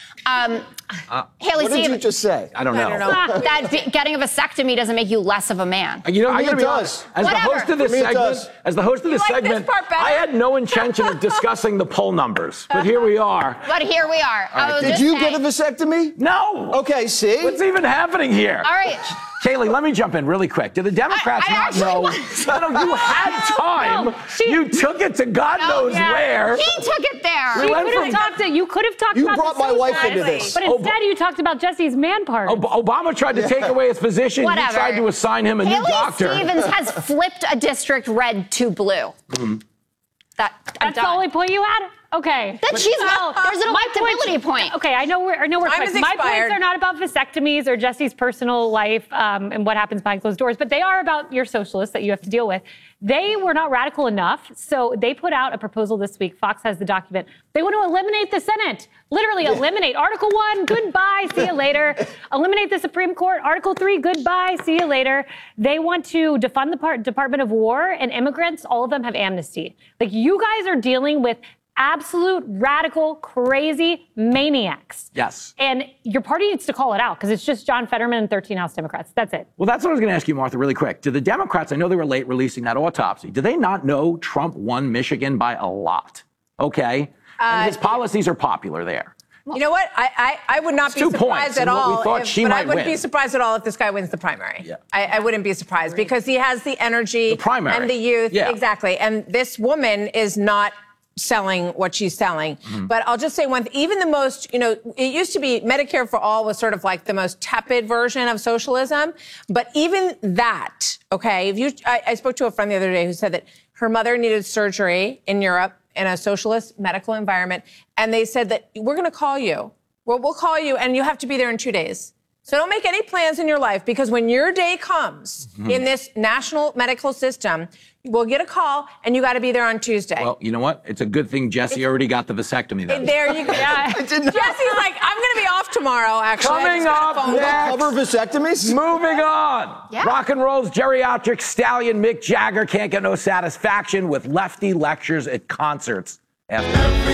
Haley, what did you just say? I don't know. That getting a vasectomy doesn't make you less of a man. You know, I mean, it does. As the host of this segment, I had no intention of discussing the poll numbers, but here we are. But here we are. Right. Did you get a vasectomy? No. Okay, see? What's even happening here? All right. Kaylee, let me jump in really quick. Do the Democrats not know? No, you had time. No, you took it to God knows where. He took it there. You could have talked You about brought my wife into this. But instead you talked about Jesse's man part. Obama tried to take away his position. Whatever. You tried to assign him a new doctor. Haley Stevens has flipped a district red to blue. That's the only point you had? Okay. There's an electability point. Okay, I know we're quick. My points are not about vasectomies or Jesse's personal life and what happens behind closed doors, but they are about your socialists that you have to deal with. They were not radical enough, so they put out a proposal this week. Fox has the document. They want to eliminate the Senate. Literally eliminate. Article 1, goodbye, see you later. Eliminate the Supreme Court. Article 3, goodbye, see you later. They want to defund the Department of War, and immigrants, all of them have amnesty. Like, you guys are dealing with absolute, radical, crazy maniacs. Yes. And your party needs to call it out because it's just John Fetterman and 13 House Democrats. That's it. Well, that's what I was going to ask you, Martha, really quick. Do the Democrats, I know they were late releasing that autopsy, do they not know Trump won Michigan by a lot? Okay? And his policies are popular there. You know what? I would not be surprised at all. But I wouldn't be surprised at all if this guy wins the primary. Yeah. I wouldn't be surprised because he has the energy and the youth. Yeah. Exactly. And this woman is not selling what she's selling. But I'll just say even the most, it used to be Medicare for all was sort of like the most tepid version of socialism. But even that, okay, I spoke to a friend the other day who said that her mother needed surgery in Europe in a socialist medical environment. And they said that we're going to call you. We'll call you and you have to be there in 2 days. So don't make any plans in your life because when your day comes in this national medical system, we'll get a call and you got to be there on Tuesday. Well, you know what? It's a good thing Jesse already got the vasectomy then. There you go. Jesse's like, I'm going to be off tomorrow, actually. Coming up next. Cover vasectomies? Moving on. Yeah. Rock and roll's geriatric stallion Mick Jagger can't get no satisfaction with lefty lectures at concerts. After